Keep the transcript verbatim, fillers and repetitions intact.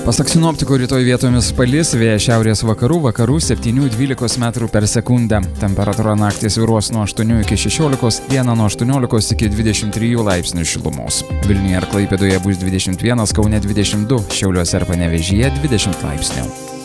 Pasak sinoptikų, rytoj vietomis palis, vėjas šiaurės vakarų, vakarų septyni dvylika metrų per sekundę. Temperatūra naktį svyruos nuo aštuonių iki šešiolikos, dieną nuo aštuoniolikos iki dvidešimt trijų laipsnių šilumos. Vilniuje ir Klaipėdoje bus dvidešimt vienas, Kaune dvidešimt du, Šiauliuose ir Panevėžyje dvidešimt laipsnių.